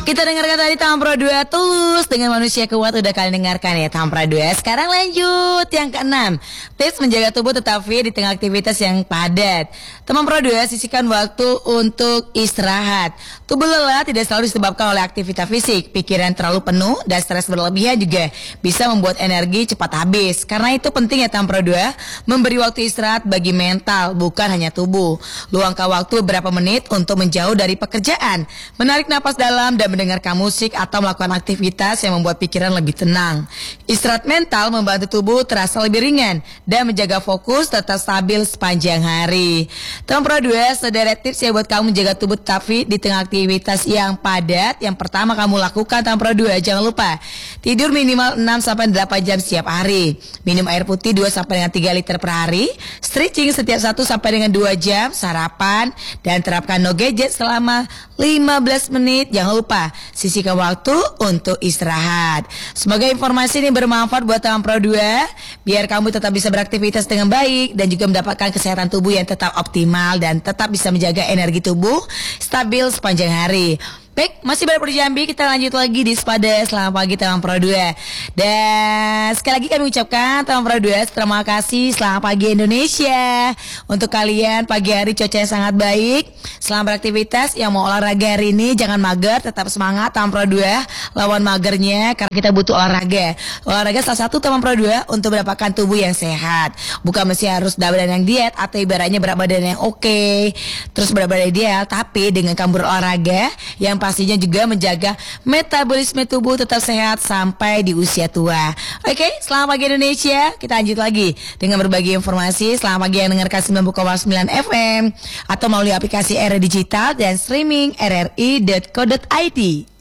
Kita dengarkan tadi Tampra 2 Tulus dengan Manusia Kuat. Udah kalian dengarkan ya Tampra 2. Sekarang lanjut yang keenam, tips menjaga tubuh tetap fit di tengah aktivitas yang padat. Tampra 2, sisihkan waktu untuk istirahat. Tubuh lelah tidak selalu disebabkan oleh aktivitas fisik. Pikiran terlalu penuh dan stres berlebihan juga bisa membuat energi cepat habis. Karena itu penting ya Tampra 2 memberi waktu istirahat bagi mental, bukan hanya tubuh. Luangkan waktu beberapa menit untuk menjauh dari pekerjaan, menarik napas dalam dan mendengarkan musik atau melakukan aktivitas yang membuat pikiran lebih tenang. Istirahat mental membantu tubuh terasa lebih ringan dan menjaga fokus tetap stabil sepanjang hari. Tampra 2, sederet tips ya buat kamu menjaga tubuh tetap fit di tengah aktivitas yang padat. Yang pertama kamu lakukan Tampra 2, jangan lupa tidur minimal 6-8 jam setiap hari. Minum air putih 2-3 liter per hari. Stretching setiap 1-2 jam. Sarapan dan terapkan no gadget selama 15 menit. Jangan lupa sisihkan waktu untuk istirahat. Semoga informasi ini bermanfaat buat Tampra 2, biar kamu tetap bisa beraktivitas dengan baik dan juga mendapatkan kesehatan tubuh yang tetap optimal dan tetap bisa menjaga energi tubuh stabil sepanjang hari. Baik, masih berada di Jambi, kita lanjut lagi di Sepada. Selamat pagi Tampra 2. Dan sekali lagi kami ucapkan Tampra 2, terima kasih. Selamat pagi Indonesia. Untuk kalian pagi hari cuaca yang sangat baik. Selamat beraktivitas. Yang mau olahraga hari ini jangan mager, tetap semangat Tampra 2. Lawan magernya karena kita butuh olahraga. Olahraga salah satu Tampra 2 untuk mendapatkan tubuh yang sehat. Bukan mesti harus badan yang diet atau ibaratnya berat badan yang oke, terus berat badan ideal, tapi dengan kamu berolahraga yang pastinya juga menjaga metabolisme tubuh tetap sehat sampai di usia tua. Oke, selamat pagi Indonesia. Kita lanjut lagi dengan berbagi informasi. Selamat pagi yang dengarkan 90,9 FM atau melalui aplikasi RRI Digital dan streaming rri.co.id.